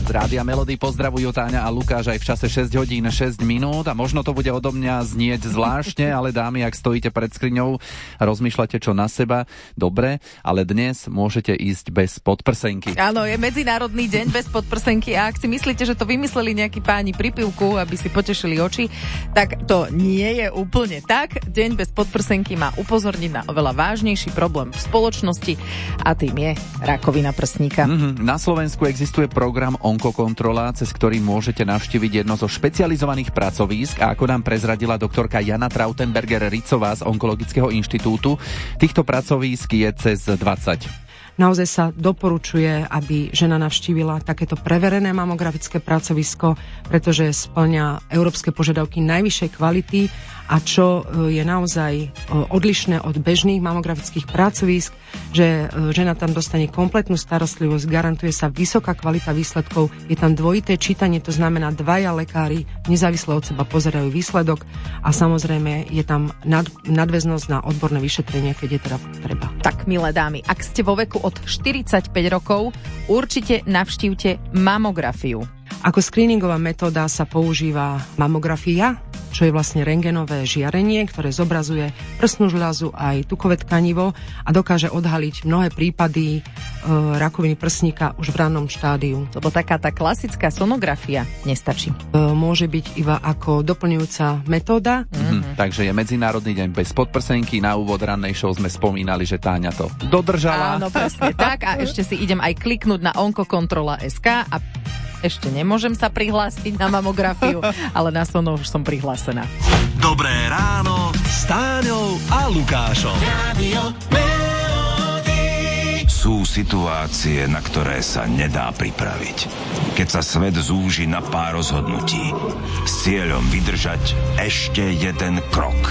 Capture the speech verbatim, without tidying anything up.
Z Rádia Melody pozdravujú Táňa a Lukáš aj v čase šesť hodín šesť minút a možno to bude odo mňa znieť zvláštne, ale dámy, ak stojíte pred skriňou a rozmýšľate čo na seba, dobre, ale dnes môžete ísť bez podprsenky. Áno, je Medzinárodný deň bez podprsenky a ak si myslíte, že to vymysleli nejakí páni pri pivku, aby si potešili oči, tak to nie je úplne tak. Deň bez podprsenky má upozorniť na oveľa vážnejší problém v spoločnosti a tým je rakovina prsníka. Mm-hmm. Na Slovensku existuje program Onkokontrola, cez ktorý môžete navštíviť jedno zo špecializovaných pracovísk a ako nám prezradila doktorka Jana Trautenberger-Ricová z Onkologického inštitútu, týchto pracovísk je cez dvadsať. Naozaj sa doporučuje, aby žena navštívila takéto preverené mamografické pracovisko, pretože spĺňa európske požiadavky najvyššej kvality a čo je naozaj odlišné od bežných mamografických pracovísk, že žena tam dostane kompletnú starostlivosť, garantuje sa vysoká kvalita výsledkov, je tam dvojité čítanie, to znamená dvaja lekári nezávisle od seba pozerajú výsledok a samozrejme je tam nad, nadväznosť na odborné vyšetrenie, keď je teda treba. Tak, milé dámy, ak ste vo veku od štyridsaťpäť rokov, určite navštívte mamografiu. Ako screeningová metóda sa používa mamografia, čo je vlastne rentgenové žiarenie, ktoré zobrazuje prsnú žľazu aj tukové tkanivo a dokáže odhaliť mnohé prípady e, rakoviny prsníka už v rannom štádiu. Lebo taká tá klasická sonografia nestačí. E, môže byť iba ako doplňujúca metóda. Mm-hmm. Takže je Medzinárodný deň bez podprsenky. Na úvod rannej show sme spomínali, že Táňa to dodržala. Áno, presne tak. A ešte si idem aj kliknúť na onkokontrola bodka es ká a ešte nemôžem sa prihlásiť na mamografiu, ale na sono už som prihlásená. Dobré ráno s Táňou a Lukášom. Radio Melody. Sú situácie, na ktoré sa nedá pripraviť. Keď sa svet zúži na pár rozhodnutí s cieľom vydržať ešte jeden krok.